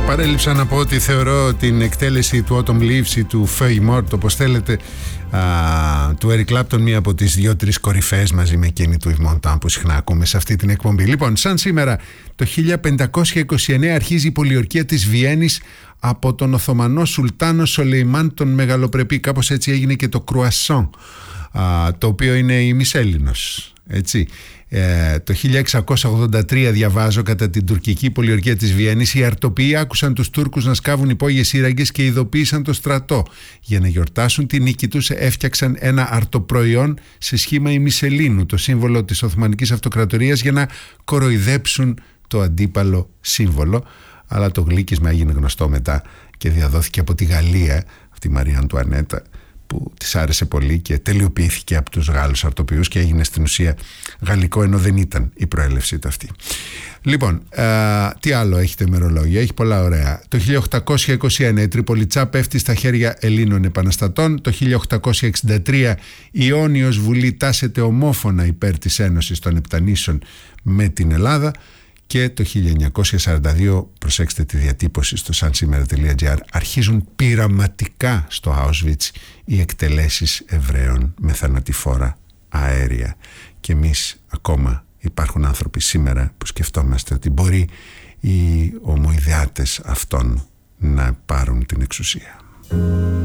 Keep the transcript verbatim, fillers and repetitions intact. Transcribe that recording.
Παρέλειψα να πω ότι θεωρώ την εκτέλεση του Autumn Leaves ή του Feuille Morte, όπως θέλετε, α, του Eric Clapton, μία από τις δύο-τρεις κορυφαίες μαζί με εκείνη του Yves Montand που συχνά ακούμε σε αυτή την εκπομπή. Λοιπόν, σαν σήμερα το χίλια πεντακόσια είκοσι εννέα αρχίζει η πολιορκία της Βιέννης από τον Οθωμανό Σουλτάνο Σολεϊμάν τον Μεγαλοπρεπή. Κάπως έτσι έγινε και το Κρουασόν, το οποίο είναι ημισέλληνος, έτσι. Ε, το χίλια εξακόσια ογδόντα τρία, διαβάζω, κατά την τουρκική πολιορκία της Βιέννης, οι αρτοποιοί άκουσαν τους Τούρκους να σκάβουν υπόγειες σύραγγες και ειδοποίησαν το στρατό. Για να γιορτάσουν την νίκη τους, έφτιαξαν ένα αρτοπροϊόν σε σχήμα ημισελήνου, το σύμβολο της Οθωμανικής Αυτοκρατορίας, για να κοροϊδέψουν το αντίπαλο σύμβολο. Αλλά το γλύκισμα έγινε γνωστό μετά και διαδόθηκε από τη Γαλλία, αυτή η Μαρία Αντουανέτα, που της άρεσε πολύ και τελειοποιήθηκε από τους Γάλλους αρτοποιούς και έγινε στην ουσία γαλλικό, ενώ δεν ήταν η προέλευσή του αυτή. Λοιπόν, α, τι άλλο έχει το ημερολόγιο? Έχει πολλά ωραία. Το χίλια οκτακόσια είκοσι ένα η Τριπολιτσά πέφτει στα χέρια Ελλήνων επαναστατών. Το χίλια οκτακόσια εξήντα τρία η Ιόνιος Βουλή τάσεται ομόφωνα υπέρ της Ένωσης των Επτανήσεων με την Ελλάδα. Και το χίλια εννιακόσια σαράντα δύο, προσέξτε τη διατύπωση στο σαν σήμερα τελεία τζι άρ, αρχίζουν πειραματικά στο Auschwitz οι εκτελέσεις Εβραίων με θανατηφόρα αέρια. Και εμείς ακόμα υπάρχουν άνθρωποι σήμερα που σκεφτόμαστε ότι μπορεί οι ομοειδεάτες αυτών να πάρουν την εξουσία.